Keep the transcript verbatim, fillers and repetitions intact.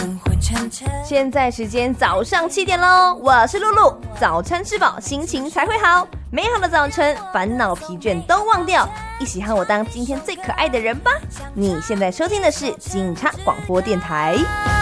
现在时间早上七点喽，我是露露，早餐吃饱心情才会好，美好的早晨烦恼疲倦都忘掉，一起和我当今天最可爱的人吧。你现在收听的是警察广播电台。